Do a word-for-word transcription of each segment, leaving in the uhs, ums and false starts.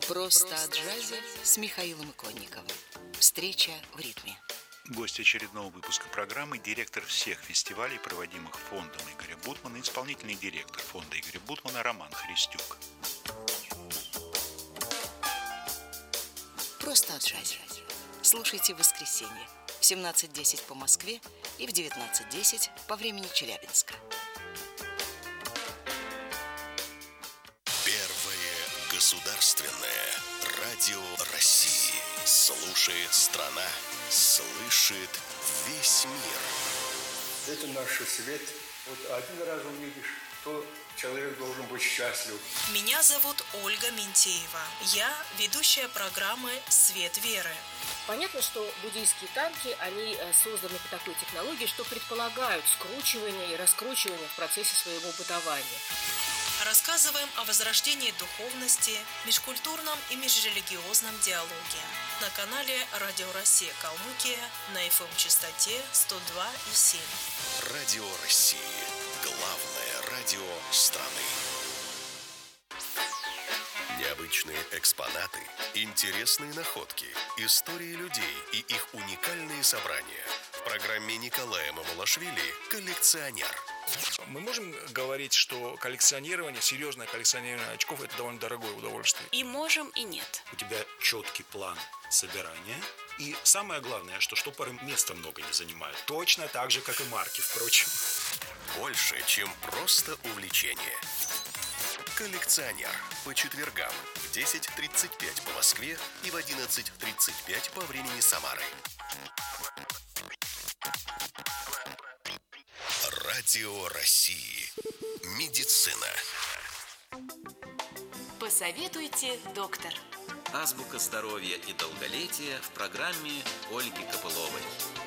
Просто о джазе с Михаилом Иконниковым. Встреча в ритме. Гость очередного выпуска программы – директор всех фестивалей, проводимых фондом Игоря Бутмана, исполнительный директор фонда Игоря Бутмана Роман Христюк. Просто о джазе. Слушайте в воскресенье в семнадцать десять по Москве и в девятнадцать десять по времени Челябинска. Первое государственное радио России. Слушает страна, слышит весь мир. Это наш свет. Вот один раз увидишь, то человек должен быть счастлив. Меня зовут Ольга Ментеева. Я ведущая программы «Свет веры». Понятно, что буддийские танки, они созданы по такой технологии, что предполагают скручивание и раскручивание в процессе своего бытования. Рассказываем о возрождении духовности, межкультурном и межрелигиозном диалоге. На канале Радио Россия Калмыкия на эф эм-частоте сто два и семь. Радио России. Главное радио страны. Необычные экспонаты, интересные находки, истории людей и их уникальные собрания. В программе Николая Мамулашвили «Коллекционер». Мы можем говорить, что коллекционирование, серьезное коллекционирование очков – это довольно дорогое удовольствие? И можем, и нет. У тебя четкий план собирания. И самое главное, что штопоры места много не занимают. Точно так же, как и марки, впрочем. Больше, чем просто увлечение. «Коллекционер» по четвергам в десять тридцать пять по Москве и в одиннадцать тридцать пять по времени Самары. Радио России. Медицина. Посоветуйте, доктор. Азбука здоровья и долголетия в программе Ольги Копыловой.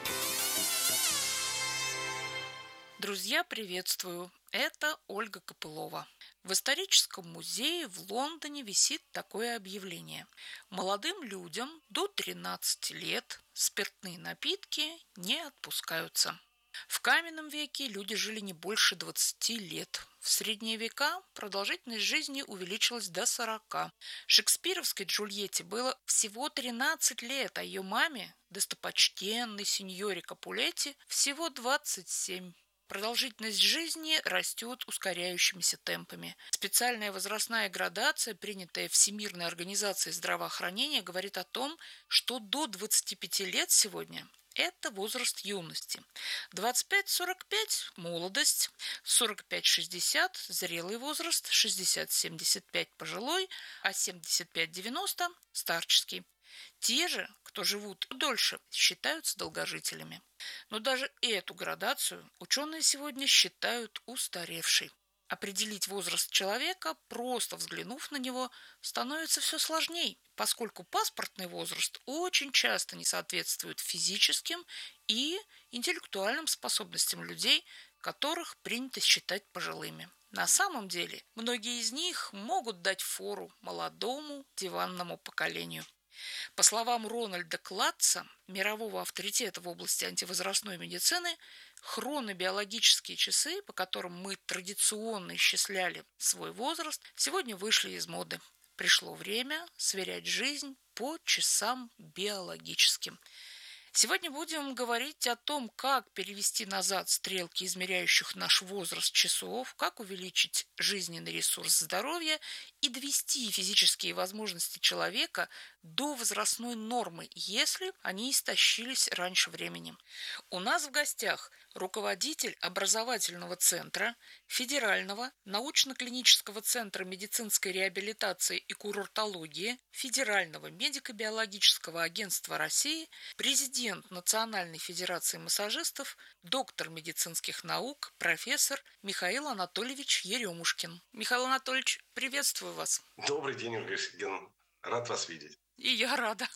Друзья, приветствую! Это Ольга Копылова. В историческом музее в Лондоне висит такое объявление. Молодым людям до тринадцати лет спиртные напитки не отпускаются. В каменном веке люди жили не больше двадцати лет. В средние века продолжительность жизни увеличилась до сорока. Шекспировской Джульетте было всего тринадцать лет, а ее маме, достопочтенной сеньоре Капулетти, всего двадцать семь. Продолжительность жизни растет ускоряющимися темпами. Специальная возрастная градация, принятая Всемирной организацией здравоохранения, говорит о том, что до двадцати пяти лет сегодня – это возраст юности. двадцать пять сорок пять – молодость, сорок пять шестьдесят – зрелый возраст, шестьдесят семьдесят пять – пожилой, а семьдесят пять девяносто – старческий. Те же, кто живут дольше, считаются долгожителями. Но даже эту градацию ученые сегодня считают устаревшей. Определить возраст человека, просто взглянув на него, становится все сложнее, поскольку паспортный возраст очень часто не соответствует физическим и интеллектуальным способностям людей, которых принято считать пожилыми. На самом деле, многие из них могут дать фору молодому диванному поколению. По словам Рональда Клатца, мирового авторитета в области антивозрастной медицины, хронобиологические часы, по которым мы традиционно исчисляли свой возраст, сегодня вышли из моды. Пришло время сверять жизнь по часам биологическим. Сегодня будем говорить о том, как перевести назад стрелки, измеряющих наш возраст часов, как увеличить жизненный ресурс здоровья и довести физические возможности человека до возрастной нормы, если они истощились раньше времени. У нас в гостях руководитель образовательного центра Федерального научно-клинического центра медицинской реабилитации и курортологии Федерального медико-биологического агентства России, президент Национальной федерации массажистов, доктор медицинских наук, профессор Михаил Анатольевич Еремушкин. Михаил Анатольевич, приветствую вас. Добрый день, Ольга Сергеевна. Рад вас видеть. И я рада.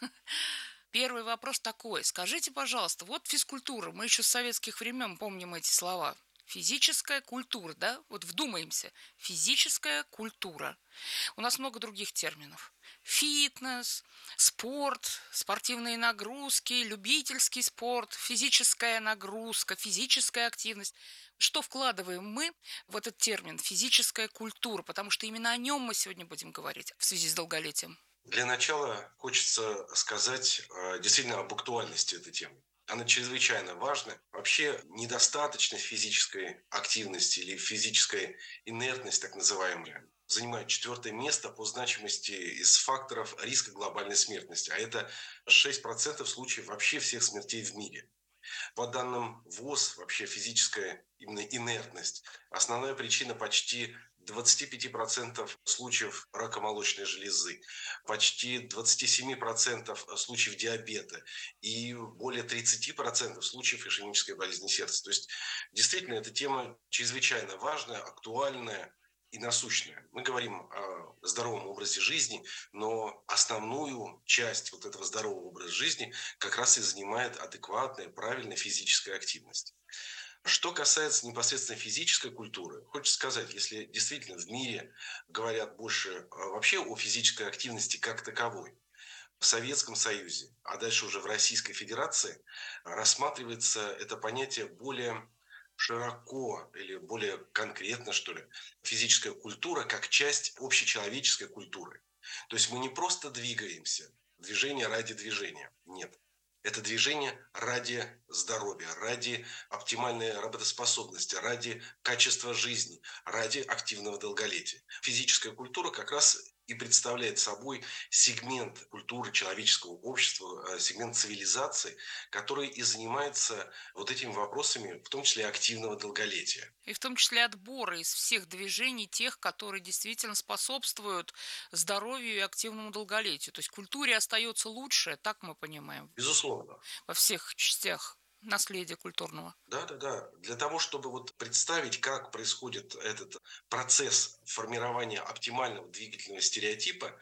Первый вопрос такой. Скажите, пожалуйста, вот физкультура, мы еще с советских времен помним эти слова. Физическая культура, да? Вот вдумаемся. Физическая культура. У нас много других терминов. Фитнес, спорт, спортивные нагрузки, любительский спорт, физическая нагрузка, физическая активность. Что вкладываем мы в этот термин «физическая культура», потому что именно о нем мы сегодня будем говорить в связи с долголетием? Для начала хочется сказать э, действительно об актуальности этой темы. Она чрезвычайно важна. Вообще недостаточность физической активности или физическая инертность, так называемая, занимает четвертое место по значимости из факторов риска глобальной смертности. А это шесть процентов случаев вообще всех смертей в мире. По данным ВОЗ, вообще физическая именно инертность – основная причина почти двадцать пять процентов случаев рака молочной железы, почти двадцать семь процентов случаев диабета и более тридцать процентов случаев ишемической болезни сердца. То есть действительно эта тема чрезвычайно важная, актуальная и насущная. Мы говорим о здоровом образе жизни, но основную часть вот этого здорового образа жизни как раз и занимает адекватная, правильная физическая активность. Что касается непосредственно физической культуры, хочется сказать, если действительно в мире говорят больше вообще о физической активности как таковой, в Советском Союзе, а дальше уже в Российской Федерации рассматривается это понятие более широко или более конкретно, что ли, физическая культура как часть общечеловеческой культуры. То есть мы не просто двигаемся, движение ради движения. Нет. Это движение ради здоровья, ради оптимальной работоспособности, ради качества жизни, ради активного долголетия. Физическая культура как раз и представляет собой сегмент культуры человеческого общества, сегмент цивилизации, который и занимается вот этими вопросами, в том числе активного долголетия. И в том числе отбора из всех движений тех, которые действительно способствуют здоровью и активному долголетию. То есть культуре остается лучшее, так мы понимаем. Безусловно. Во всех частях наследия культурного. Да, да, да. Для того, чтобы вот представить, как происходит этот процесс формирования оптимального двигательного стереотипа,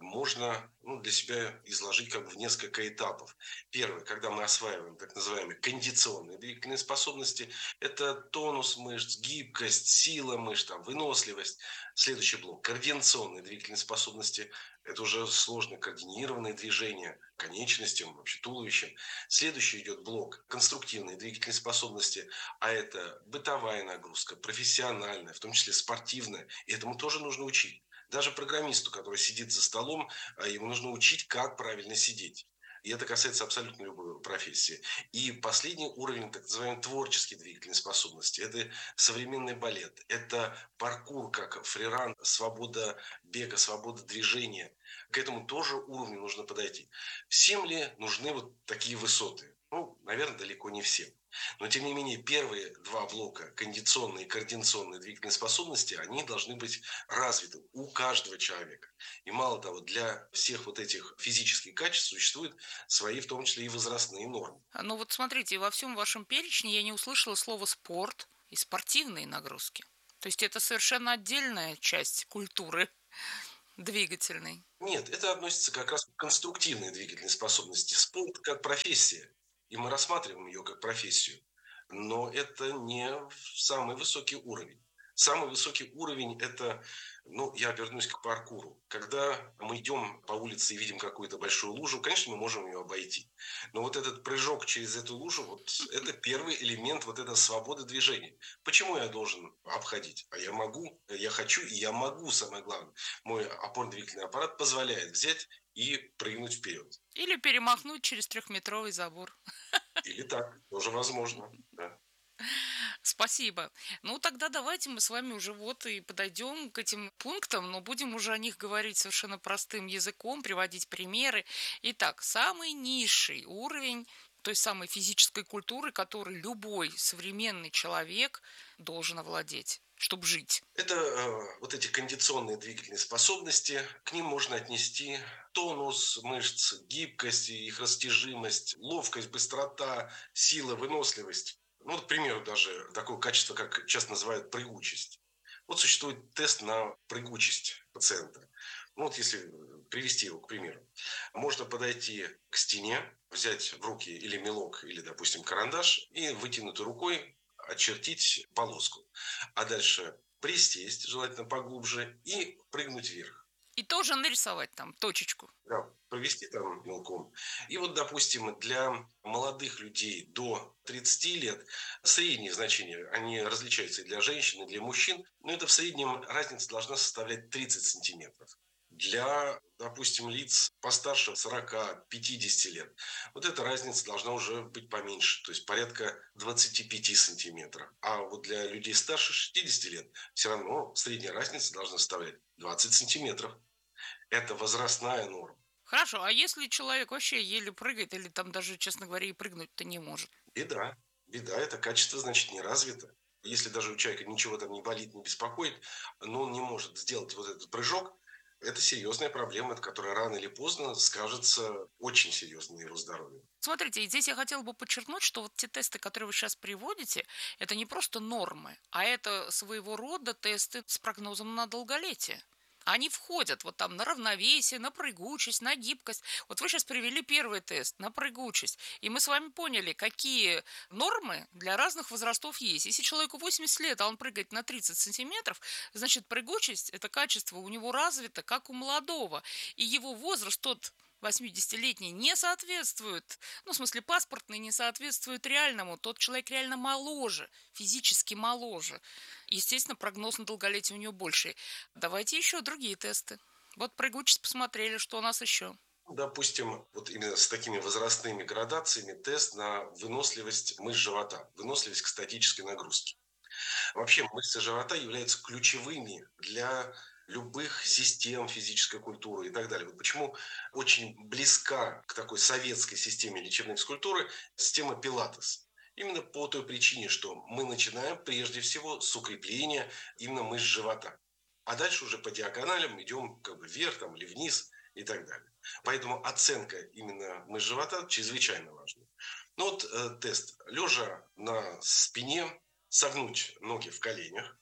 можно ну, для себя изложить как бы в несколько этапов. Первый, когда мы осваиваем так называемые кондиционные двигательные способности, это тонус мышц, гибкость, сила мышц, там, выносливость. Следующий блок – координационные двигательные способности. Это уже сложно координированные движения конечностям, вообще туловищем. Следующий идет блок конструктивные двигательные способности, а это бытовая нагрузка, профессиональная, в том числе спортивная. И этому тоже нужно учить. Даже программисту, который сидит за столом, ему нужно учить, как правильно сидеть. И это касается абсолютно любой профессии. И последний уровень, так называемой творческие двигательные способности. Это современный балет, это паркур, как фриран, свобода бега, свобода движения. К этому тоже уровню нужно подойти. Всем ли нужны вот такие высоты? Ну, наверное, далеко не всем. Но, тем не менее, первые два блока, кондиционные и координационные двигательные способности, они должны быть развиты у каждого человека. И мало того, для всех вот этих физических качеств существуют свои, в том числе и возрастные нормы. Ну вот смотрите, во всем вашем перечне я не услышала слово «спорт» и «спортивные нагрузки». То есть это совершенно отдельная часть культуры двигательной. Нет, это относится как раз к конструктивной двигательной способности. Спорт как профессия. И мы рассматриваем ее как профессию. Но это не самый высокий уровень. Самый высокий уровень – это, ну, я вернусь к паркуру. Когда мы идем по улице и видим какую-то большую лужу, конечно, мы можем ее обойти. Но вот этот прыжок через эту лужу, вот это первый элемент вот этой свободы движения. Почему я должен обходить? А я могу, я хочу и я могу, самое главное. Мой опорно-двигательный аппарат позволяет взять и прыгнуть вперед. Или перемахнуть через трехметровый забор. Или так, тоже возможно, да. Спасибо. Ну, тогда давайте мы с вами уже вот и подойдем к этим пунктам, но будем уже о них говорить совершенно простым языком, приводить примеры. Итак, самый низший уровень той самой физической культуры, который любой современный человек должен овладеть, чтобы жить. Это э, вот эти кондиционные двигательные способности. К ним можно отнести тонус мышц, гибкость, их растяжимость, ловкость, быстрота, сила, выносливость. Ну, вот, к примеру, даже такое качество, как часто называют прыгучесть. Вот существует тест на прыгучесть пациента. Ну, вот если привести его, к примеру. Можно подойти к стене, взять в руки или мелок, или, допустим, карандаш, и вытянутой рукой очертить полоску. А дальше присесть, желательно поглубже, и прыгнуть вверх. И тоже нарисовать там точечку. Да, провести там мелком. И вот, допустим, для молодых людей до тридцати лет средние значения, они различаются и для женщин, и для мужчин, но это в среднем разница должна составлять тридцать сантиметров. Для, допустим, лиц постарше сорока-пятидесяти лет, вот эта разница должна уже быть поменьше, то есть порядка двадцати пяти сантиметров. А вот для людей старше шестидесяти лет все равно средняя разница должна составлять двадцать сантиметров. Это возрастная норма. Хорошо, а если человек вообще еле прыгает или там даже, честно говоря, и прыгнуть-то не может? Беда. Беда, это качество, значит, не развито. Если даже у человека ничего там не болит, не беспокоит, но он не может сделать вот этот прыжок, это серьезная проблема, которая рано или поздно скажется очень серьезно на его здоровье. Смотрите, и здесь я хотела бы подчеркнуть, что вот те тесты, которые вы сейчас приводите, это не просто нормы, а это своего рода тесты с прогнозом на долголетие. Они входят вот там на равновесие, на прыгучесть, на гибкость. Вот вы сейчас привели первый тест на прыгучесть, и мы с вами поняли, какие нормы для разных возрастов есть. Если человеку восемьдесят лет, а он прыгает на тридцать сантиметров, значит, прыгучесть, это качество у него развито, как у молодого. И его возраст, тот восьмидесятилетний, не соответствует, ну, в смысле, паспортный не соответствует реальному. Тот человек реально моложе, физически моложе. Естественно, прогноз на долголетие у него больше. Давайте еще другие тесты. Вот прыгучесть посмотрели, что у нас еще. Допустим, вот именно с такими возрастными градациями тест на выносливость мышц живота, выносливость к статической нагрузке. Вообще мышцы живота являются ключевыми для любых систем физической культуры и так далее. Вот почему очень близка к такой советской системе лечебной физкультуры система пилатес. Именно по той причине, что мы начинаем прежде всего с укрепления именно мышц живота. А дальше уже по диагоналям идем как бы вверх там, или вниз и так далее. Поэтому оценка именно мышц живота чрезвычайно важна. Ну вот э, тест. Лежа на спине, согнуть ноги в коленях,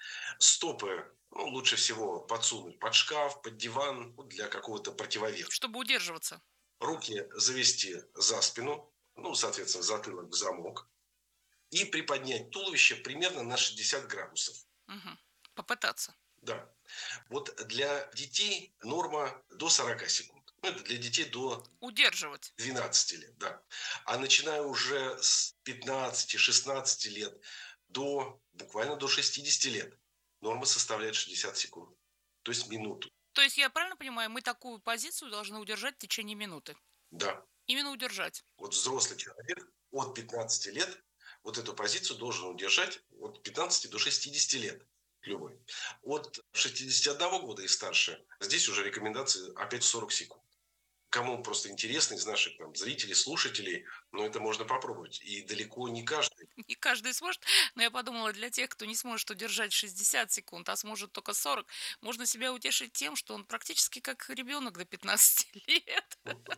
стопы ну, лучше всего подсунуть под шкаф, под диван, ну, для какого-то противовеса. Чтобы удерживаться. Руки завести за спину, ну, соответственно, затылок в замок. И приподнять туловище примерно на шестьдесят градусов. Угу. Попытаться. Да. Вот для детей норма до сорока секунд. Ну, это для детей до удерживать. двенадцати лет, да. А начиная уже с пятнадцати-шестнадцати лет до буквально до шестидесяти лет норма составляет шестьдесят секунд. То есть минуту. То есть я правильно понимаю, мы такую позицию должны удержать в течение минуты? Да. Именно удержать. Вот взрослый человек от пятнадцати лет вот эту позицию должен удержать от пятнадцати до шестидесяти лет. Любой. От шестидесяти одного года и старше здесь уже рекомендации опять сорок секунд. Кому просто интересно из наших там, зрителей, слушателей, но это можно попробовать. И далеко не каждый. Не каждый сможет, но я подумала, для тех, кто не сможет удержать шестьдесят секунд, а сможет только сорок, можно себя утешить тем, что он практически как ребенок до пятнадцати лет.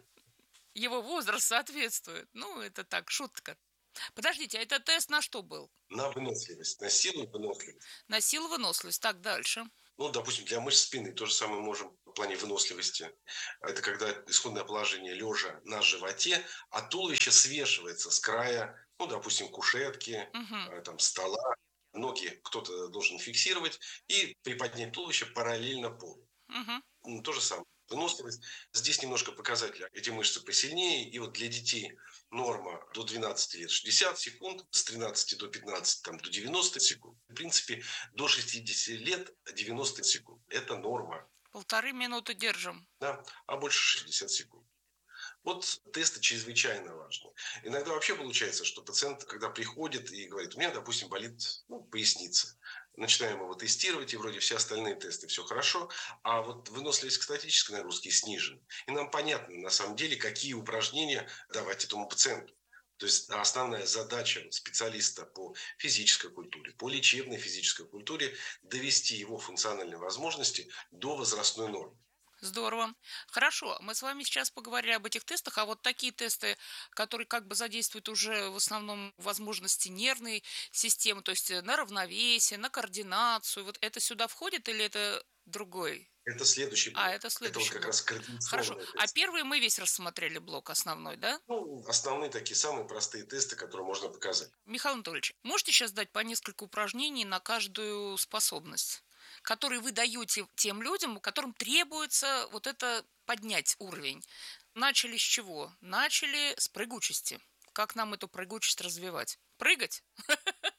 Его возраст соответствует. Ну, это так, шутка. Подождите, а это тест на что был? На выносливость, на силу и выносливость. На силу выносливость. Так, дальше. Ну, допустим, для мышц спины то же самое можем в плане выносливости. Это когда исходное положение лежа на животе, а туловище свешивается с края, ну, допустим, кушетки, угу. там, стола. Ноги кто-то должен фиксировать и приподнять туловище параллельно полу. Угу. То же самое. Выносливость. Здесь немножко показателя. Эти мышцы посильнее. И вот для детей норма до двенадцати лет шестьдесят секунд, с тринадцати до пятнадцати там, до девяноста секунд. В принципе, до шестидесяти лет девяносто секунд. Это норма. Полторы минуты держим. Да, а больше шестьдесят секунд. Вот тесты чрезвычайно важны. Иногда вообще получается, что пациент, когда приходит и говорит, у меня, допустим, болит ну, поясница. Начинаем его тестировать, и вроде все остальные тесты все хорошо, а вот выносливость к статической нагрузке снижена. И нам понятно, на самом деле, какие упражнения давать этому пациенту. То есть основная задача специалиста по физической культуре, по лечебной физической культуре – довести его функциональные возможности до возрастной нормы. Здорово. Хорошо, мы с вами сейчас поговорили об этих тестах, а вот такие тесты, которые как бы задействуют уже в основном возможности нервной системы, то есть на равновесие, на координацию, вот это сюда входит или это другой? Это следующий блок. А, это следующий Это вот как блок. раз координационный Хорошо, тест. а первый мы весь рассмотрели блок основной, да? Ну, основные такие самые простые тесты, которые можно показать. Михаил Анатольевич, можете сейчас дать по несколько упражнений на каждую способность, которые вы даете тем людям, которым требуется вот это поднять уровень? Начали с чего? Начали с прыгучести. Как нам эту прыгучесть развивать? Прыгать?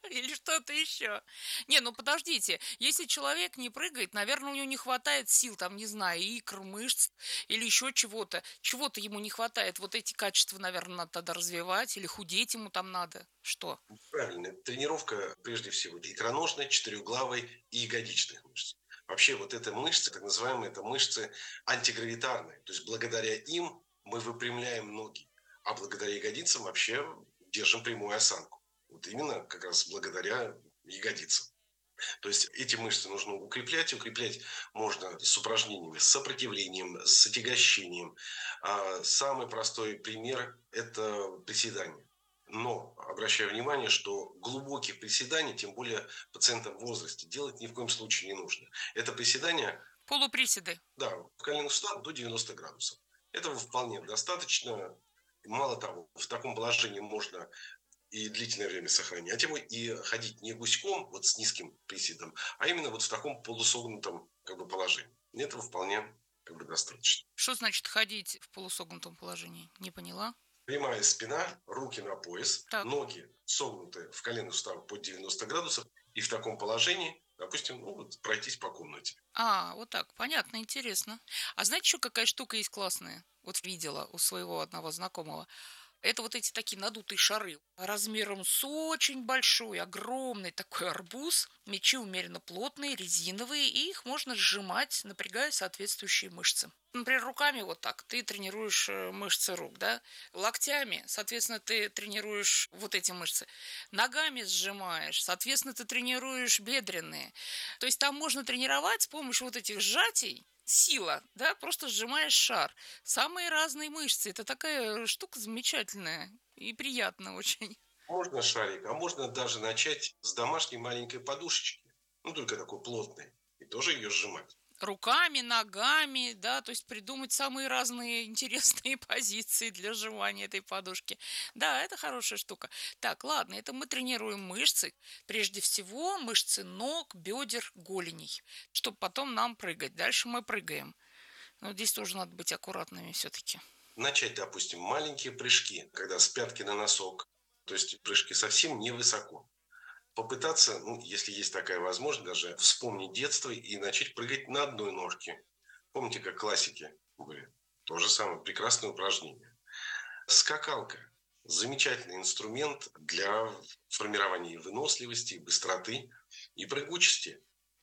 Или что-то еще. Не, ну подождите, если человек не прыгает, наверное, у него не хватает сил, там, не знаю, икр, мышц или еще чего-то. Чего-то ему не хватает. Вот эти качества, наверное, надо тогда развивать или худеть ему там надо. Что? Правильно. Тренировка, прежде всего, икроножной, четырехглавой и ягодичных мышц. Вообще вот эта мышцы, так называемые, это мышцы антигравитарные. То есть благодаря им мы выпрямляем ноги, а благодаря ягодицам вообще держим прямую осанку. Вот именно как раз благодаря ягодицам. То есть эти мышцы нужно укреплять. Укреплять можно с упражнениями, с сопротивлением, с отягощением. А самый простой пример – это приседание. Но обращаю внимание, что глубокие приседания, тем более пациентам в возрасте, делать ни в коем случае не нужно. Это приседание… Полуприседы. Да, в коленных суставах до девяноста градусов. Этого вполне достаточно. Мало того, в таком положении можно и длительное время сохранять его, и ходить не гуськом, вот с низким приседом, а именно вот в таком полусогнутом как бы положении. Этого вполне как бы достаточно. Что значит ходить в полусогнутом положении? Не поняла. Прямая спина, руки на пояс, так. Ноги согнуты в коленных суставах под девяносто градусов, и в таком положении, допустим, ну, вот пройтись по комнате. А, вот так, понятно, интересно. А знаете, еще какая штука есть классная? Вот видела у своего одного знакомого. Это вот эти такие надутые шары размером с очень большой, огромный такой арбуз. Мячи умеренно плотные, резиновые, и их можно сжимать, напрягая соответствующие мышцы. Например, руками вот так ты тренируешь мышцы рук, да? Локтями, соответственно, ты тренируешь вот эти мышцы. Ногами сжимаешь, соответственно, ты тренируешь бедренные. То есть там можно тренировать с помощью вот этих сжатий. Сила, да, просто сжимаешь шар. Самые разные мышцы. Это такая штука замечательная и приятная очень. Можно шарик, а можно даже начать с домашней маленькой подушечки. Ну, только такой плотной. И тоже ее сжимать. Руками, ногами, да, то есть придумать самые разные интересные позиции для сжимания этой подушки. Да, это хорошая штука. Так, ладно, это мы тренируем мышцы. Прежде всего мышцы ног, бедер, голеней, чтобы потом нам прыгать. Дальше мы прыгаем. Но здесь тоже надо быть аккуратными все-таки. Начать, допустим, маленькие прыжки, когда с пятки на носок. То есть прыжки совсем невысоко. Попытаться, ну, если есть такая возможность, даже вспомнить детство и начать прыгать на одной ножке. Помните, как классики были? То же самое, прекрасное упражнение. Скакалка. Замечательный инструмент для формирования выносливости, быстроты и прыгучести.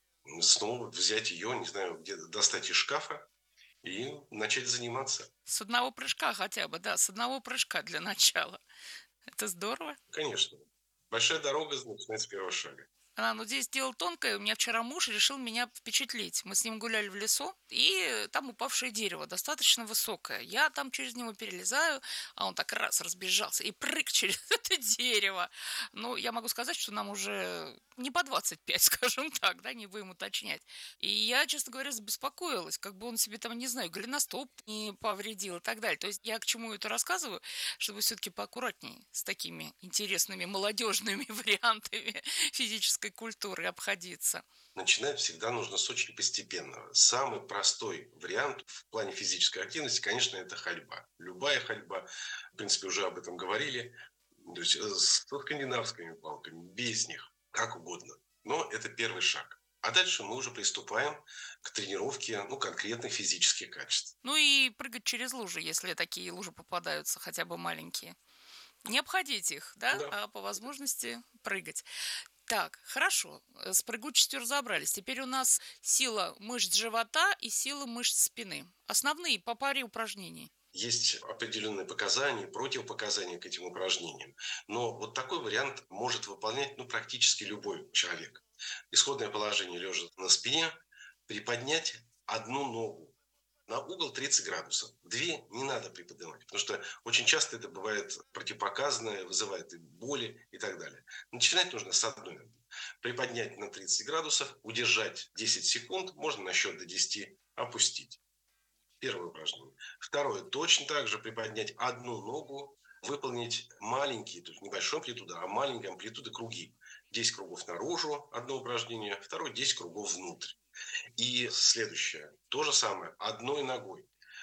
Снова взять ее, не знаю, где-то достать из шкафа и начать заниматься. С одного прыжка хотя бы, да, с одного прыжка для начала. Это здорово. Конечно. Большая дорога начинается с первого шага. А, ну здесь дело тонкое. У меня вчера муж решил меня впечатлить. Мы с ним гуляли в лесу, и там упавшее дерево, достаточно высокое. Я там через него перелезаю, а он так раз разбежался и прыг через это дерево. Ну, я могу сказать, что нам уже не по двадцать пять, скажем так, да, не будем уточнять. И я, честно говоря, забеспокоилась, как бы он себе там, не знаю, голеностоп не повредил и так далее. То есть я к чему это рассказываю, чтобы все-таки поаккуратнее с такими интересными молодежными вариантами физической культуры обходиться. Начинать всегда нужно с очень постепенного. Самый простой вариант в плане физической активности, конечно, это ходьба. Любая ходьба, в принципе, уже об этом говорили, то есть с скандинавскими палками, без них, как угодно. Но это первый шаг. А дальше мы уже приступаем к тренировке, ну, конкретных физических качеств. Ну и прыгать через лужи, если такие лужи попадаются, хотя бы маленькие. Не обходить их, да, да. А по возможности прыгать. Так, хорошо, с прыгучестью разобрались. Теперь у нас сила мышц живота и сила мышц спины. Основные по паре упражнений. Есть определенные показания, противопоказания к этим упражнениям. Но вот такой вариант может выполнять ну, практически любой человек. Исходное положение лежа на спине, приподнять одну ногу на угол тридцать градусов. Две не надо приподнимать, потому что очень часто это бывает противопоказано, вызывает и боли и так далее. Начинать нужно с одной ноги. Приподнять на тридцать градусов, удержать десять секунд, можно на счет до десяти опустить. Первое упражнение. Второе. Точно так же приподнять одну ногу, выполнить маленькие, то есть небольшой амплитуды, а маленькие амплитуды круги. десять кругов наружу, одно упражнение, второе десять кругов внутрь. И следующее. То же самое. Одной ногой.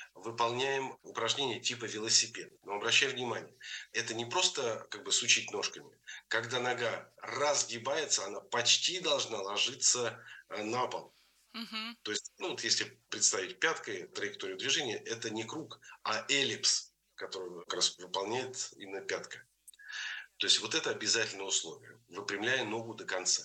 выполняем упражнения типа велосипеда. Но обращай внимание, это не просто как бы сучить ножками. Когда нога разгибается, она почти должна ложиться на пол. Угу. То есть, ну вот если представить пяткой траекторию движения, это не круг, а эллипс, который как раз выполняет именно пятка. То есть вот это обязательное условие, выпрямляя ногу до конца.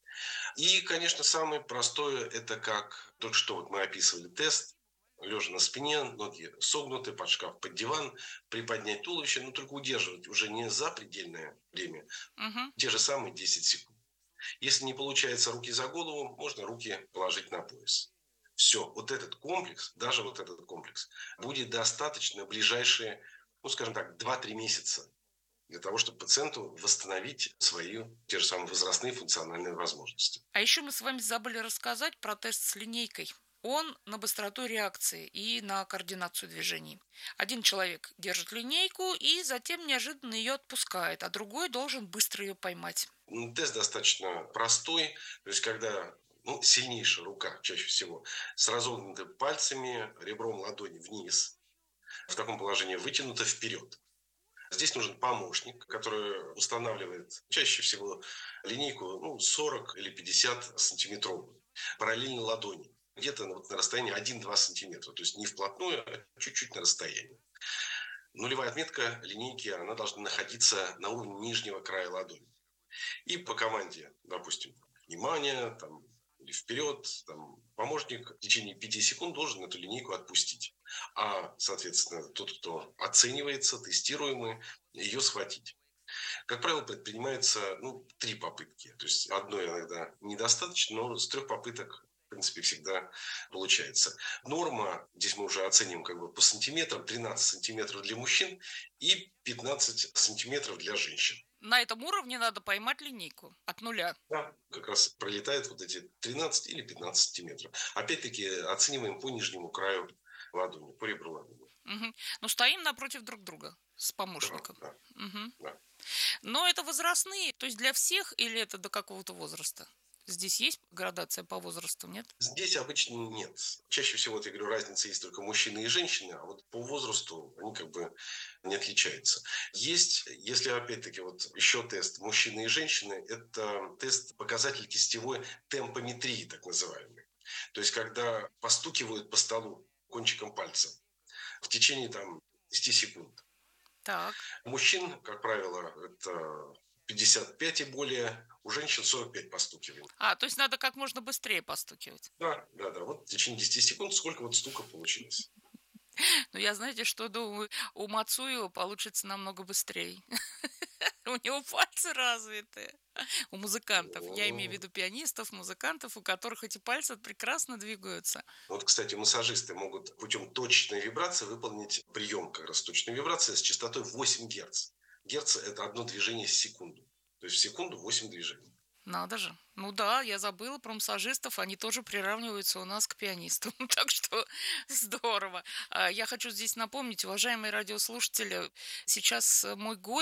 И, конечно, самое простое, это как только что вот мы описывали тест, лежа на спине, ноги согнуты, под шкаф, под диван, приподнять туловище, но только удерживать уже не за предельное время, Угу. те же самые десять секунд. Если не получается руки за голову, можно руки положить на пояс. Все, вот этот комплекс, даже вот этот комплекс, будет достаточно ближайшие, ну, скажем так, два-три месяца для того, чтобы пациенту восстановить свои те же самые возрастные функциональные возможности. А еще мы с вами забыли рассказать про тест с линейкой. Он на быстроту реакции и на координацию движений. Один человек держит линейку и затем неожиданно ее отпускает, а другой должен быстро ее поймать. Тест достаточно простой, то есть когда ну, сильнейшая рука, чаще всего, с разогнутыми пальцами, ребром ладони вниз, в таком положении вытянута вперед. Здесь нужен помощник, который устанавливает чаще всего линейку ну, сорок или пятьдесят сантиметровую, параллельно ладони, где-то вот на расстоянии один-два сантиметра, то есть не вплотную, а чуть-чуть на расстоянии. Нулевая отметка линейки, она должна находиться на уровне нижнего края ладони. И по команде, допустим, внимание, там, или вперед, там, помощник в течение пяти секунд должен эту линейку отпустить. А, соответственно, тот, кто оценивается, тестируемый, ее схватить. Как правило, предпринимается ну, три попытки. То есть одной иногда недостаточно, но с трех попыток, в принципе, всегда получается. Норма, здесь мы уже оценим как бы по сантиметрам, тринадцать сантиметров для мужчин и пятнадцать сантиметров для женщин. На этом уровне надо поймать линейку от нуля. Да, как раз пролетает вот эти тринадцать или пятнадцать сантиметров. Опять-таки оцениваем по нижнему краю ладони, по ребру ладони. Угу. Ну, стоим напротив друг друга с помощником. Да, да, угу. да. Но это возрастные, то есть для всех или это до какого-то возраста? Здесь есть градация по возрасту, нет? Здесь обычно нет. Чаще всего, вот я говорю, разница есть только мужчины и женщины, а вот по возрасту они как бы не отличаются. Есть, если опять-таки вот еще тест мужчины и женщины, это тест показатель кистевой темпометрии, так называемый. То есть когда постукивают по столу кончиком пальца в течение там десяти секунд. Так. У мужчин, как правило, это пятьдесят пять и более, у женщин сорок пять постукиваний. А, то есть надо как можно быстрее постукивать. Да, да, да. Вот в течение десяти секунд сколько вот стука получилось. Ну, я, знаете, что думаю, у Мацуева получится намного быстрее. У него пальцы развитые. У музыкантов. Я имею в виду пианистов, музыкантов, у которых эти пальцы прекрасно двигаются. Вот, кстати, массажисты могут путем точечной вибрации выполнить прием как раз точной вибрации с частотой восемь герц. Герц – это одно движение в секунду. То есть в секунду восемь движений. Надо же. Ну да, я забыла про массажистов, они тоже приравниваются у нас к пианистам. Так что здорово. Я хочу здесь напомнить, уважаемые радиослушатели, сейчас мой гость